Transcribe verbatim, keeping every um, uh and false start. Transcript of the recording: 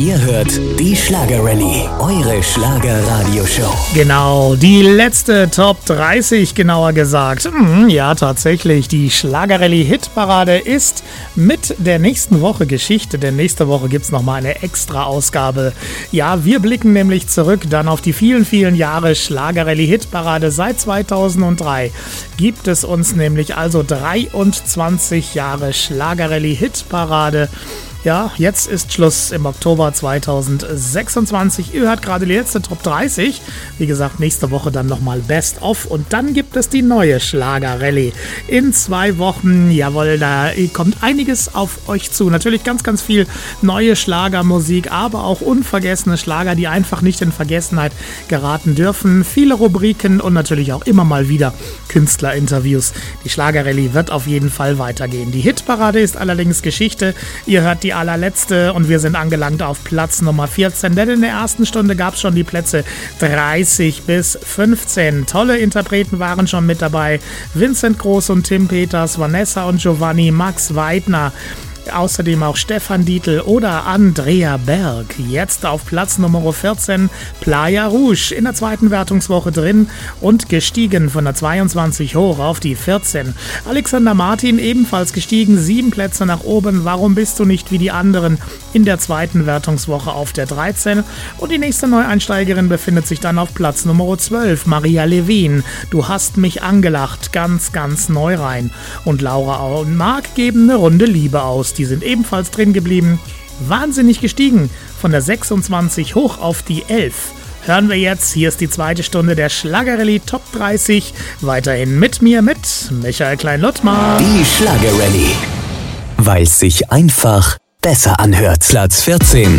Ihr hört die Schlagerrallye, eure Schlagerradioshow. Genau, die letzte Top dreißig genauer gesagt. Hm, ja, tatsächlich, die Schlagerrallye-Hitparade ist mit der nächsten Woche Geschichte, denn nächste Woche gibt es nochmal eine Extra-Ausgabe. Ja, wir blicken nämlich zurück dann auf die vielen, vielen Jahre Schlagerrallye-Hitparade. Seit zweitausenddrei gibt es uns nämlich also dreiundzwanzig Jahre Schlagerrallye-Hitparade. Ja, jetzt ist Schluss im Oktober zweitausendsechsundzwanzig. Ihr hört gerade die letzte Top dreißig. Wie gesagt, nächste Woche dann nochmal Best of. Und dann gibt es die neue Schlagerrallye. In zwei Wochen, jawohl, da kommt einiges auf euch zu. Natürlich ganz, ganz viel neue Schlagermusik, aber auch unvergessene Schlager, die einfach nicht in Vergessenheit geraten dürfen. Viele Rubriken und natürlich auch immer mal wieder Künstlerinterviews. Die Schlagerrallye wird auf jeden Fall weitergehen. Die Hitparade ist allerdings Geschichte. Ihr hört die allerletzte und wir sind angelangt auf Platz Nummer vierzehn, denn in der ersten Stunde gab es schon die Plätze dreißig bis fünfzehn. Tolle Interpreten waren schon mit dabei. Vincent Groß und Tim Peters, Vanessa und Giovanni, Max Weidner, außerdem auch Stefan Dietl oder Andrea Berg. Jetzt auf Platz Nummer vierzehn Playa Rouge, in der zweiten Wertungswoche drin und gestiegen von der zweiundzwanzig hoch auf die vierzehn. Alexander Martin ebenfalls gestiegen, sieben Plätze nach oben. Warum bist du nicht wie die anderen? In der zweiten Wertungswoche auf der dreizehn. Und die nächste Neueinsteigerin befindet sich dann auf Platz Nummer zwölf, Maria Levin. Du hast mich angelacht, ganz, ganz neu rein. Und Laura und Marc geben eine Runde Liebe aus. Die sind ebenfalls drin geblieben. Wahnsinnig gestiegen. Von der sechsundzwanzig hoch auf die elf. Hören wir jetzt. Hier ist die zweite Stunde der Schlagerrallye Top dreißig. Weiterhin mit mir, mit Michael Klein-Lottmar. Die Schlagerrallye. Weil es sich einfach besser anhört. Platz vierzehn.